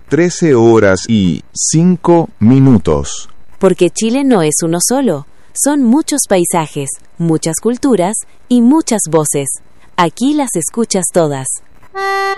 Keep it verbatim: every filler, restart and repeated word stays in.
trece horas y cinco minutos. Porque Chile no es uno solo. Son muchos paisajes, muchas culturas y muchas voces. Aquí las escuchas todas.